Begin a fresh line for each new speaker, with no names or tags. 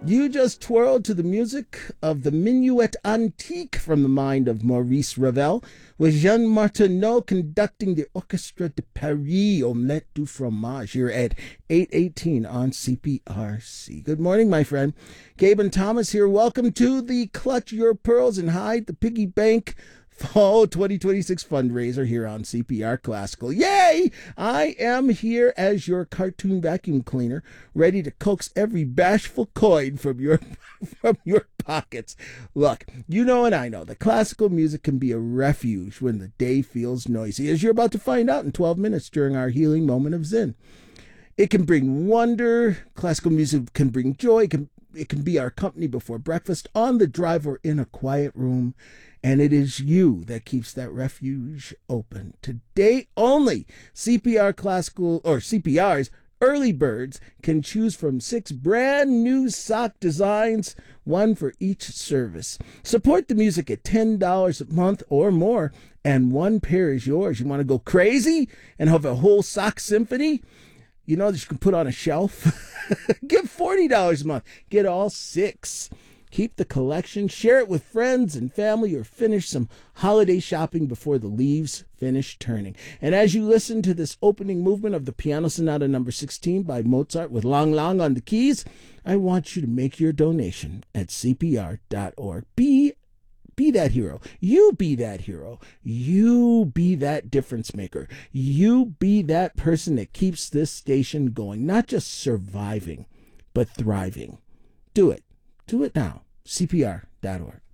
You just twirled to the music of the Minuet Antique from the mind of Maurice Ravel, with Jean Martineau conducting the Orchestre de Paris, Omelette du Fromage, here at 8:18 on CPRC. Good morning, my friend. Gabe and Thomas here. Welcome to the Clutch Your Pearls and Hide the Piggy Bank Fall 2026 fundraiser here on CPR Classical. Yay! I am here as your cartoon vacuum cleaner, ready to coax every bashful coin from your pockets. Look, you know and I know that classical music can be a refuge when the day feels noisy, as you're about to find out in 12 minutes during our healing moment of Zen. It can bring wonder. Classical music can bring joy. It can be our company before breakfast, on the drive, or in a quiet room. And it is you that keeps that refuge open. Today only, CPR Classical, or CPR's early birds can choose from 6 brand new sock designs, one for each service. Support the music at $10 a month or more, and one pair is yours. You want to go crazy and have a whole sock symphony? You know that you can put on a shelf? Give $40 a month. Get all 6. Keep the collection, share it with friends and family, or finish some holiday shopping before the leaves finish turning. And as you listen to this opening movement of the Piano Sonata No. 16 by Mozart with Lang Lang on the keys, I want you to make your donation at CPR.org. Be that hero. You be that hero. You be that difference maker. You be that person that keeps this station going, not just surviving, but thriving. Do it. Do it now. CPR.org.